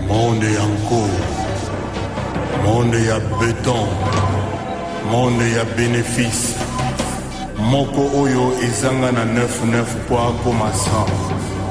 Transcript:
Monde yanko, monde ya béton, monde ya bénéfice. Moko oyo ezanga na 99 po akoma 100.